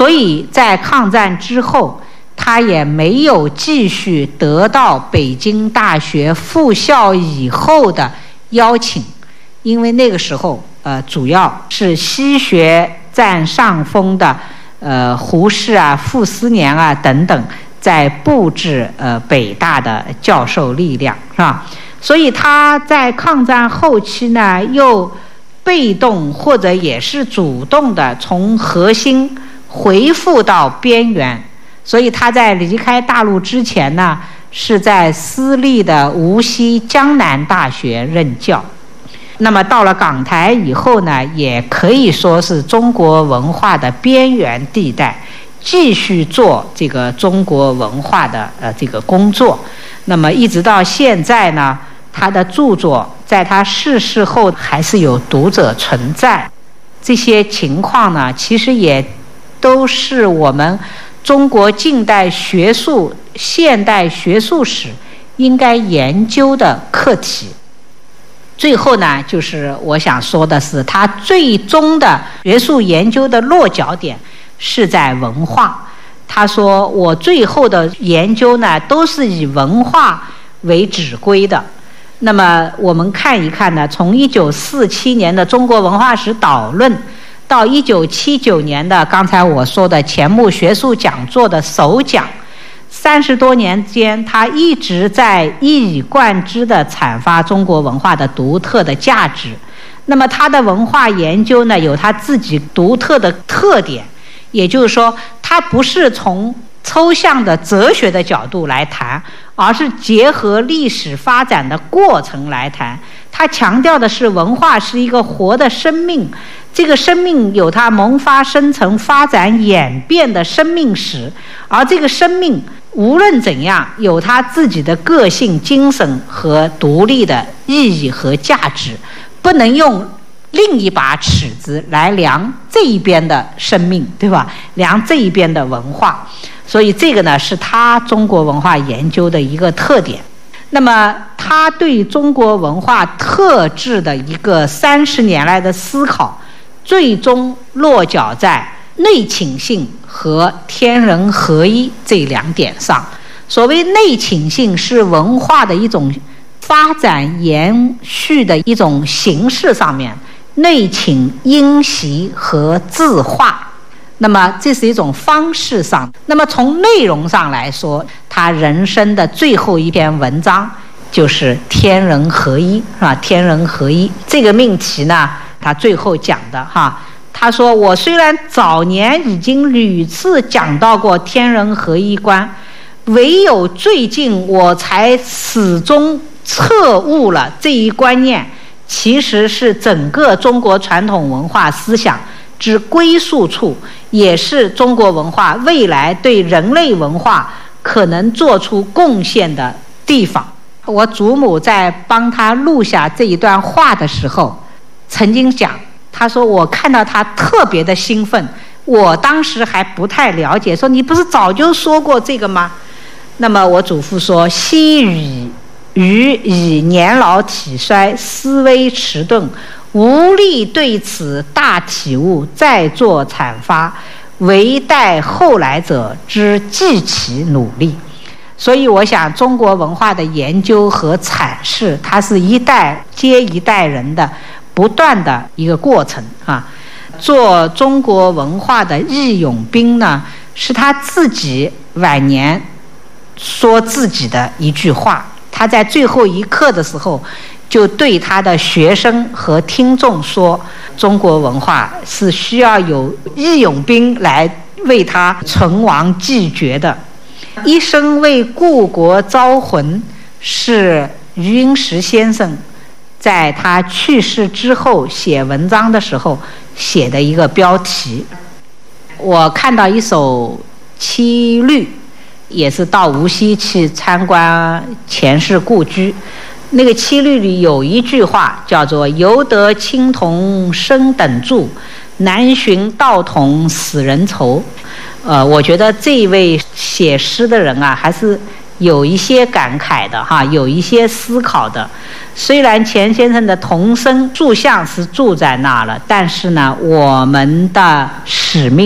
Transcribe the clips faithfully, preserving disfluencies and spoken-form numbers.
所以在抗战之后，他也没有继续得到北京大学复校以后的邀请，因为那个时候呃，主要是西学占上风的呃胡适啊、傅斯年啊等等在布置呃北大的教授力量，是吧？所以他在抗战后期呢，又被动或者也是主动的从核心回复到边缘。所以他在离开大陆之前呢，是在私立的无锡江南大学任教。那么到了港台以后呢，也可以说是中国文化的边缘地带，继续做这个中国文化的呃这个工作。那么一直到现在呢，他的著作在他逝世后还是有读者存在。这些情况呢，其实也都是我们中国近代学术、现代学术史应该研究的课题。最后呢，就是我想说的是，他最终的学术研究的落脚点是在文化。他说，我最后的研究呢，都是以文化为指归的。那么我们看一看呢，从一九四七年的《中国文化史导论》到一九七九年的刚才我说的钱穆学术讲座的首讲，三十多年间，他一直在一以贯之地阐发中国文化的独特的价值。那么他的文化研究呢，有他自己独特的特点，也就是说，他不是从抽象的哲学的角度来谈，而是结合历史发展的过程来谈。他强调的是，文化是一个活的生命，这个生命有它萌发、生成、发展、演变的生命史，而这个生命无论怎样，有它自己的个性、精神和独立的意义和价值，不能用另一把尺子来量这一边的生命，对吧？量这一边的文化。所以这个呢，是他中国文化研究的一个特点。那么他对中国文化特质的一个三十年来的思考，最终落脚在内倾性和天人合一这两点上。所谓内倾性，是文化的一种发展延续的一种形式上面，内倾因袭和自化。那么这是一种方式上。那么从内容上来说，他人生的最后一篇文章就是天人合一，是吧？天人合一这个命题呢，他最后讲的哈，他说，我虽然早年已经屡次讲到过天人合一观，唯有最近我才始终彻悟了这一观念其实是整个中国传统文化思想之归宿处，也是中国文化未来对人类文化可能做出贡献的地方。我祖母在帮他录下这一段话的时候曾经讲，他说我看到他特别的兴奋，我当时还不太了解，说你不是早就说过这个吗？那么我祖父说，昔与余以年老体衰，思维迟钝，无力对此大体悟再作阐发，唯待后来者之继其努力。所以我想，中国文化的研究和阐释，它是一代接一代人的不断的一个过程啊。做中国文化的义勇兵呢，是他自己晚年说自己的一句话。他在最后一刻的时候就对他的学生和听众说，中国文化是需要有义勇兵来为他存亡继绝的。一生为故国招魂，是余英时先生在他去世之后写文章的时候写的一个标题。我看到一首七律，也是到无锡去参观钱氏故居，那个七律里有一句话叫做犹得青铜生等柱，难寻道童死人愁。呃，我觉得这一位写诗的人啊，还是有一些感慨的哈，有一些思考的。虽然钱先生的铜身塑像是住在那了，但是呢，我们的使命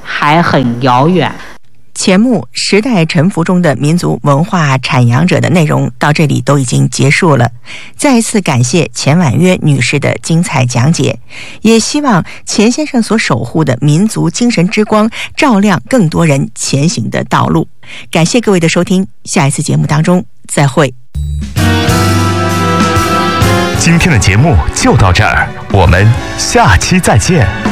还很遥远。 钱穆时代沉浮中的民族文化阐扬者的内容到这里都已经结束了。再一次感谢钱婉约女士的精彩讲解，也希望钱先生所守护的民族精神之光照亮更多人前行的道路。感谢各位的收听，下一次节目当中再会。 今天的节目就到这儿，我们下期再见。